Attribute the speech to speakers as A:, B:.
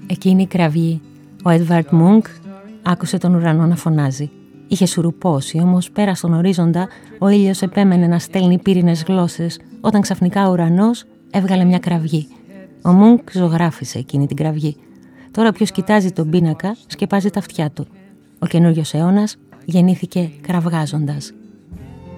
A: Εκείνη η κραυγή. Ο Έντβαρντ Μουνκ άκουσε τον ουρανό να φωνάζει. Είχε σουρουπώσει, όμως πέρα στον ορίζοντα ο ήλιος επέμενε να στέλνει πύρινες γλώσσες, όταν ξαφνικά ο ουρανός έβγαλε μια κραυγή. Ο Μουνκ ζωγράφισε εκείνη την κραυγή. Τώρα ποιος κοιτάζει τον πίνακα σκεπάζει τα αυτιά του. Ο καινούριος αιώνας γεννήθηκε κραυγάζοντας.